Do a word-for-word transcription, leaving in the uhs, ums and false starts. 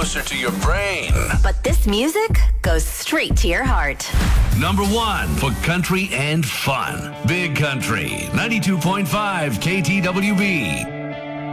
closer to your brain. But this music goes straight to your heart. Number one for country and fun. Big Country, ninety-two point five K T W B.